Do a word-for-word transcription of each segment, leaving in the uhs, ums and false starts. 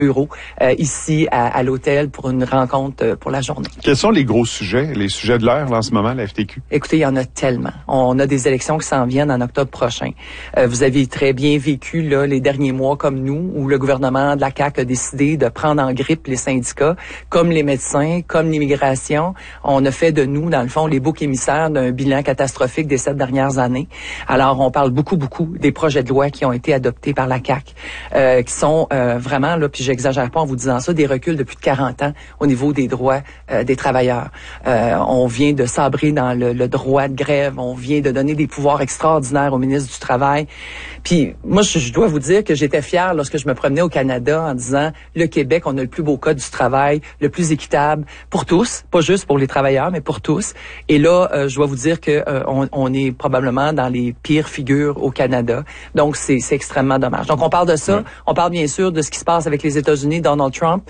bureau euh, ici à, à l'hôtel pour une rencontre euh, pour la journée. Quels sont les gros sujets, les sujets de l'heure là, en ce moment, la F T Q? Écoutez, il y en a tellement. On a des élections qui s'en viennent en octobre prochain. Euh, vous avez très bien vécu là les derniers mois comme nous, où le gouvernement de la C A Q a décidé de prendre en grippe les syndicats, comme les médecins, comme l'immigration. On a fait de nous, dans le fond, les boucs émissaires d'un bilan catastrophique des sept dernières années. Alors, on parle beaucoup, beaucoup des projets de loi qui ont été adoptés par la C A Q, euh, qui sont euh, vraiment, là, puis j'exagère pas en vous disant ça, des reculs de plus de quarante ans au niveau des droits euh, des travailleurs. Euh, on vient de sabrer dans le, le droit de grève, on vient de donner des pouvoirs extraordinaires au ministre du Travail. Puis moi, je, je dois vous dire que j'étais fière lorsque je me promenais au Canada en disant, le Québec, on a le plus beau code du travail, le plus équitable pour tous, pas juste pour les travailleurs, mais pour tous. Et là, euh, je dois vous dire que euh, on, on est probablement dans les pires figures au Canada. Donc, c'est, c'est extrêmement dommage. Donc, on parle de ça. Ouais. On parle bien sûr de ce qui se passe avec les États-Unis, Donald Trump.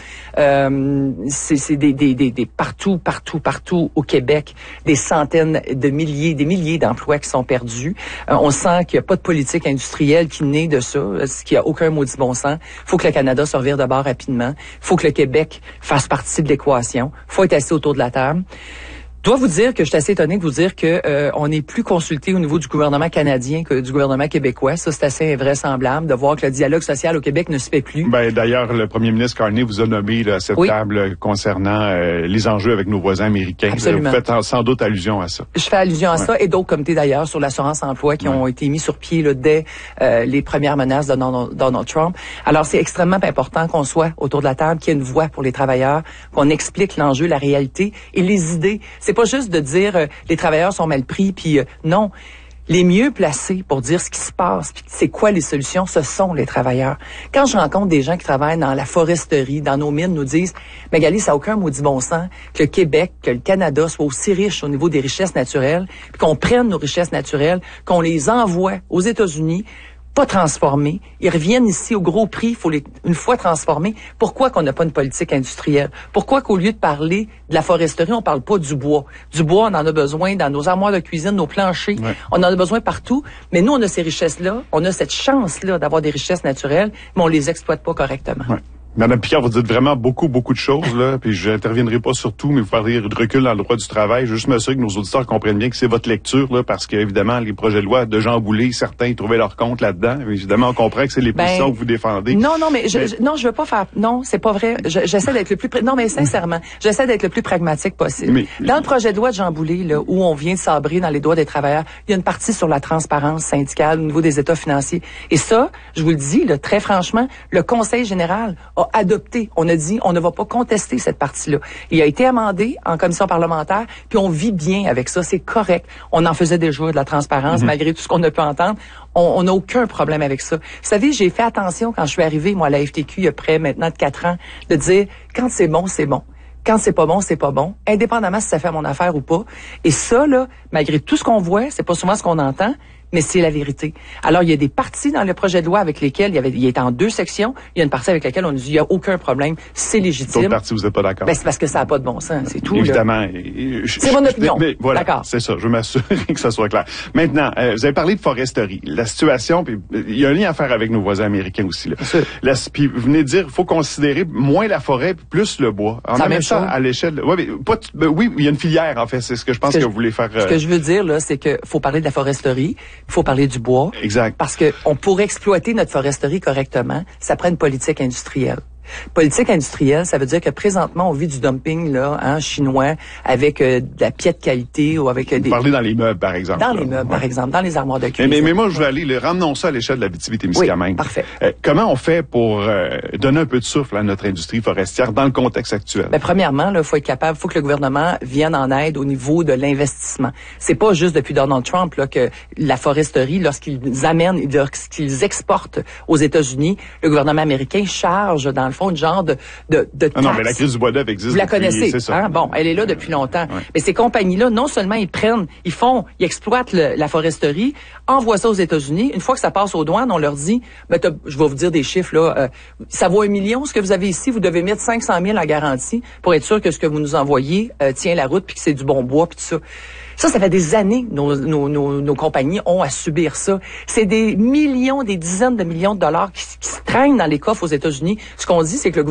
Euh, c'est c'est des, des, des, des partout, partout, partout au Québec, des centaines de milliers, des milliers d'emplois qui sont perdus. Euh, on sent qu'il n'y a pas de politique industrielle qui naît de ça, ce qui a aucun maudit bon sens. Il faut que le Canada se revire de bord rapidement. Il faut que le Québec fasse partie de l'équation. Il faut être assis autour de la table. Je dois vous dire que je suis assez étonné de vous dire que euh, on n'est plus consulté au niveau du gouvernement canadien que du gouvernement québécois. Ça, c'est assez invraisemblable de voir que le dialogue social au Québec ne se fait plus. Ben d'ailleurs, le premier ministre Carney vous a nommé là, à cette oui. table concernant euh, les enjeux avec nos voisins américains. Absolument. Vous faites sans doute allusion à ça. Je fais allusion à ouais. ça et d'autres comités d'ailleurs sur l'assurance-emploi qui ouais. ont été mis sur pied là, dès euh, les premières menaces de Donald, Donald Trump. Alors, c'est extrêmement important qu'on soit autour de la table, qu'il y ait une voix pour les travailleurs, qu'on explique l'enjeu, la réalité et les idées. C'est pas juste de dire euh, les travailleurs sont mal pris, puis euh, non. Les mieux placés pour dire ce qui se passe, puis c'est quoi les solutions, ce sont les travailleurs. Quand je rencontre des gens qui travaillent dans la foresterie, dans nos mines, nous disent « Magali, ça n'a aucun maudit bon sens que le Québec, que le Canada soit aussi riche au niveau des richesses naturelles, puis qu'on prenne nos richesses naturelles, qu'on les envoie aux États-Unis, pas transformés. Ils reviennent ici au gros prix, il faut les une fois transformés. Pourquoi qu'on n'a pas une politique industrielle? Pourquoi qu'au lieu de parler de la foresterie, on parle pas du bois? Du bois, on en a besoin dans nos armoires de cuisine, nos planchers. Ouais. On en a besoin partout. Mais nous, on a ces richesses-là, on a cette chance-là d'avoir des richesses naturelles, mais on les exploite pas correctement. Ouais. Madame Picard, vous dites vraiment beaucoup, beaucoup de choses, là, puis je n'interviendrai pas sur tout, mais vous parlez de recul dans le droit du travail. Je veux juste m'assurer que nos auditeurs comprennent bien que c'est votre lecture, là, parce qu'évidemment, les projets de loi de Jean Boulet, certains trouvaient leur compte là-dedans. Évidemment, on comprend que c'est les positions ben, que vous défendez. Non, non, mais, je, mais... Je, non, je veux pas faire, non, c'est pas vrai. Je, j'essaie d'être le plus, non, mais sincèrement, j'essaie d'être le plus pragmatique possible. Mais, dans le projet de loi de Jean Boulet, là, où on vient de sabrer dans les droits des travailleurs, il y a une partie sur la transparence syndicale au niveau des états financiers. Et ça, je vous le dis, là, très franchement, le Conseil général a adopté. On a dit, on ne va pas contester cette partie-là. Il a été amendé en commission parlementaire, puis on vit bien avec ça. C'est correct. On en faisait déjà de la transparence, mm-hmm. malgré tout ce qu'on a pu entendre. On n'a aucun problème avec ça. Vous savez, j'ai fait attention quand je suis arrivée, moi, à la F T Q, il y a près maintenant de quatre ans, de dire, quand c'est bon, c'est bon. Quand c'est pas bon, c'est pas bon. Indépendamment si ça fait mon affaire ou pas. Et ça, là, malgré tout ce qu'on voit, c'est pas souvent ce qu'on entend, mais c'est la vérité. Alors, il y a des parties dans le projet de loi avec lesquelles il y avait, il était en deux sections. Il y a une partie avec laquelle on nous dit, il n'y a aucun problème, c'est légitime. D'autres parties, vous n'êtes pas d'accord? Ben, c'est parce que ça n'a pas de bon sens, c'est tout. Évidemment. Je, c'est mon opinion. Mais, mais voilà, d'accord. C'est ça, je veux m'assurer que ça soit clair. Maintenant, euh, vous avez parlé de foresterie. La situation, puis il y a un lien à faire avec nos voisins américains aussi. Là. La, puis vous venez de dire, il faut considérer moins la forêt, plus le bois. En c'est même, même ça, chose. À l'échelle... Ouais, mais, pas t- ben, oui, il y a une filière, en fait. C'est ce que je pense que, que je, vous voulez faire... Euh... Ce que je veux dire, là, c'est que faut parler de la foresterie, il faut parler du bois. Exact. Parce que on pour exploiter notre foresterie correctement, ça prend une politique industrielle. Politique industrielle, ça veut dire que présentement, on vit du dumping là, hein, chinois, avec euh, de la pièce de qualité ou avec euh, des... Vous parlez dans les meubles, par exemple. Dans là. les meubles, ouais. par exemple, dans les armoires de cuisine. Mais, mais, mais moi, je veux aller, le, ramenons ça à l'échelle de la Abitibi-Témiscamingue. Oui, parfait. Euh, comment on fait pour euh, donner un peu de souffle à notre industrie forestière dans le contexte actuel? Ben, premièrement, il faut être capable, faut que le gouvernement vienne en aide au niveau de l'investissement. C'est pas juste depuis Donald Trump là, que la foresterie, lorsqu'ils amènent, lorsqu'ils exportent aux États-Unis, le gouvernement américain charge, dans le fond, une genre de De, de ah non, mais la crise du bois d'œuvre existe. Vous la depuis, connaissez, c'est ça. Hein? Bon, elle est là depuis longtemps. Ouais. Mais ces compagnies-là, non seulement ils prennent, ils font, ils exploitent le, la foresterie, envoient ça aux États-Unis. Une fois que ça passe aux douanes, on leur dit, ben, je vais vous dire des chiffres là, euh, ça vaut un million ce que vous avez ici, vous devez mettre cinq cent mille en garantie pour être sûr que ce que vous nous envoyez euh, tient la route puis que c'est du bon bois puis tout ça. Ça, ça fait des années que nos, nos, nos, nos compagnies ont à subir ça. C'est des millions, des dizaines de millions de dollars qui, qui se traînent dans les coffres aux États-Unis. Ce qu'on dit, c'est que le